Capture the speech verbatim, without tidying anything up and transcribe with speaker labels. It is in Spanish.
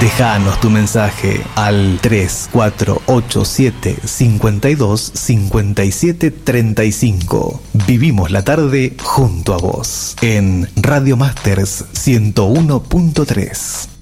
Speaker 1: Déjanos tu mensaje al tres cuatro ocho siete cinco dos cinco siete tres cinco. Vivimos la tarde junto a vos en Radio Masters ciento uno punto tres.